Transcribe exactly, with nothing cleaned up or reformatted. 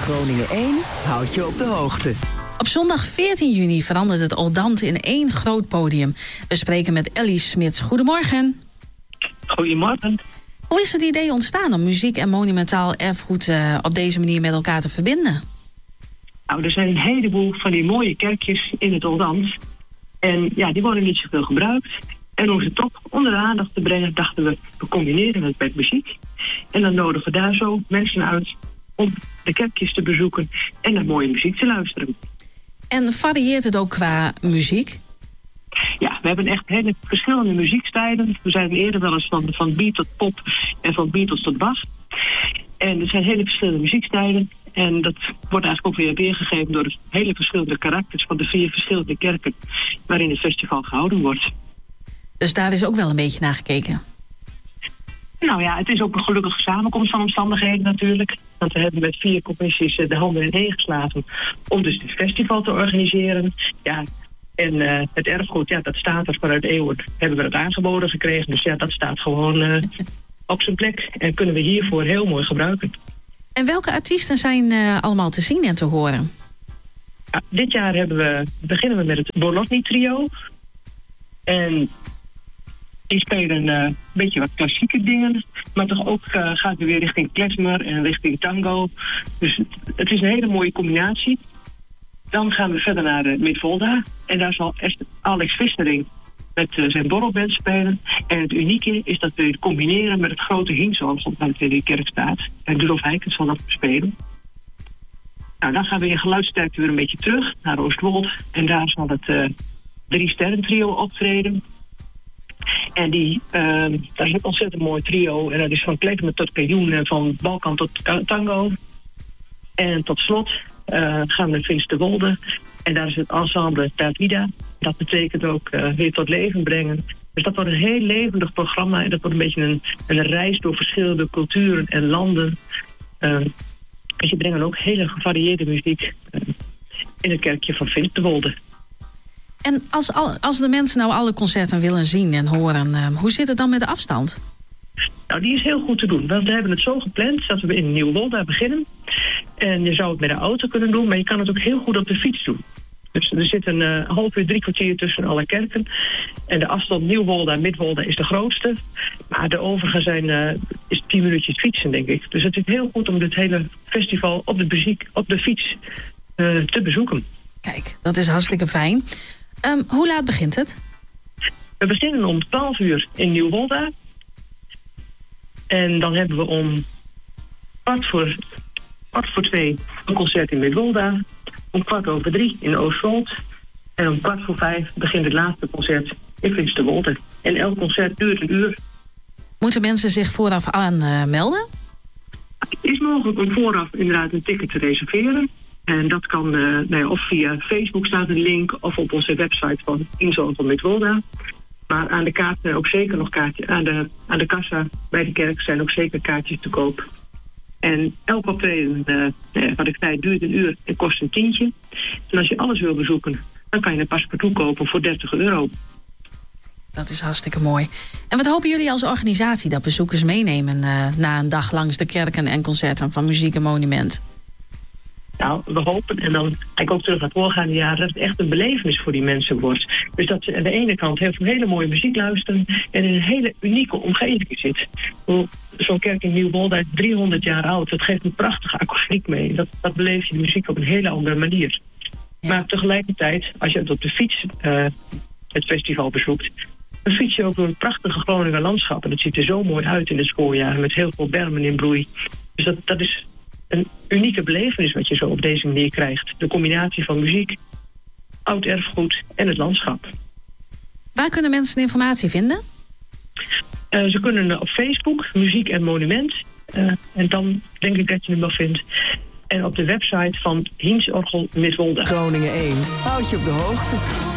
Groningen één houdt je op de hoogte. Op zondag veertien juni verandert het Oldambt in één groot podium. We spreken met Ellie Smits. Goedemorgen. Goedemorgen. Hoe is het idee ontstaan om muziek en monumentaal erfgoed uh, op deze manier met elkaar te verbinden? Nou, er zijn een heleboel van die mooie kerkjes in het Oldambt. En ja, die worden niet zoveel gebruikt. En om ze toch onder de aandacht te brengen, dachten we, we combineren het met muziek. En dan nodigen we daar zo mensen uit om de kerkjes te bezoeken en naar mooie muziek te luisteren. En varieert het ook qua muziek? Ja, we hebben echt hele verschillende muziekstijlen. We zijn eerder wel eens van, van beat tot pop en van Beatles tot Bach. En er zijn hele verschillende muziekstijlen. En dat wordt eigenlijk ook weer weergegeven door de hele verschillende karakters van de vier verschillende kerken waarin het festival gehouden wordt. Dus daar is ook wel een beetje naar gekeken? Nou ja, het is ook een gelukkige samenkomst van omstandigheden natuurlijk. Want we hebben met vier commissies de handen ineen geslagen om dus dit festival te organiseren. Ja, en uh, het erfgoed, ja, dat staat er vanuit eeuwen. Hebben we het aangeboden gekregen. Dus ja, dat staat gewoon uh, op zijn plek. En kunnen we hiervoor heel mooi gebruiken. En welke artiesten zijn uh, allemaal te zien en te horen? Ja, dit jaar hebben we, beginnen we met het Bolotny Trio. En die spelen uh, een beetje wat klassieke dingen. Maar toch ook uh, gaat het weer richting klezmer en richting tango. Dus het, het is een hele mooie combinatie. Dan gaan we verder naar uh, Midwolda. En daar zal Alex Vissering met uh, zijn borrelband spelen. En het unieke is dat we het combineren met het grote Hiensorgel dat in die kerk staat. En Rudolf Heikens zal dat spelen. Nou, dan gaan we in geluidsterkte weer een beetje terug naar Oostwold. En daar zal het uh, Drie Sterren Trio optreden. En die, uh, dat is een ontzettend mooi trio. En dat is van klezmer tot kajoen en van Balkan tot tango. En tot slot uh, gaan we naar Finsterwolde. En daar is het ensemble Tavida. Dat betekent ook uh, weer tot leven brengen. Dus dat wordt een heel levendig programma. En dat wordt een beetje een, een reis door verschillende culturen en landen. Uh, dus je brengt ook hele gevarieerde muziek uh, in het kerkje van Finsterwolde. En als, als de mensen nou alle concerten willen zien en horen, uh, hoe zit het dan met de afstand? Nou, die is heel goed te doen. Want we hebben het zo gepland dat we in Nieuwolda beginnen. En je zou het met de auto kunnen doen, maar je kan het ook heel goed op de fiets doen. Dus er zit een uh, half uur, drie kwartier tussen alle kerken. En de afstand Nieuwolda en Midwolda is de grootste. Maar de overige zijn uh, is tien minuutjes fietsen, denk ik. Dus het is heel goed om dit hele festival op de muziek, op de fiets uh, te bezoeken. Kijk, dat is hartstikke fijn. Um, hoe laat begint het? We beginnen om twaalf uur in Nieuwolda. En dan hebben we om kwart voor, kwart voor twee een concert in Midwolda. Om kwart over drie in Oostwold. En om kwart voor vijf begint het laatste concert in Finsterwolde. En elk concert duurt een uur. Moeten mensen zich vooraf aanmelden? Uh, het is mogelijk om vooraf inderdaad een ticket te reserveren. En dat kan uh, nou ja, of via Facebook staat een link of op onze website van Inzorgel Midwolda. Maar aan de kaart zijn ook zeker nog kaartjes. Aan de, aan de kassa bij de kerk zijn ook zeker kaartjes te koop. En elk optreden, uh, wat ik zei, duurt een uur en kost een tientje. En als je alles wil bezoeken, dan kan je een paspartout kopen voor dertig euro. Dat is hartstikke mooi. En wat hopen jullie als organisatie dat bezoekers meenemen uh, na een dag langs de kerken en concerten van Muziek en Monument? Nou, we hopen, en dan ga ik ook terug naar het voorgaande jaar, dat het echt een belevenis voor die mensen wordt. Dus dat ze aan de ene kant heel veel hele mooie muziek luisteren en in een hele unieke omgeving zit. Zo'n kerk in Nieuwolda is driehonderd jaar oud. Dat geeft een prachtige akoestiek mee. Dat, dat beleef je de muziek op een hele andere manier. Ja. Maar tegelijkertijd, als je het op de fiets uh, het festival bezoekt, dan fiets je ook door een prachtige Groninger landschap. En dat ziet er zo mooi uit in het voorjaar met heel veel bermen in bloei. Dus dat, dat is een unieke belevenis wat je zo op deze manier krijgt. De combinatie van muziek, oud erfgoed en het landschap. Waar kunnen mensen informatie vinden? Uh, ze kunnen op Facebook, Muziek en Monument. Uh, en dan denk ik dat je hem wel vindt. En op de website van Hiensorgel Midwolda. Groningen één, houd je op de hoogte.